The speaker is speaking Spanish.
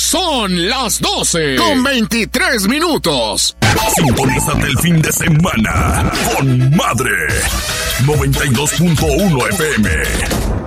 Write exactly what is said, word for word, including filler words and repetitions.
Son las doce con veintitrés minutos. Sintonízate el fin de semana con Madre noventa y dos punto uno F M.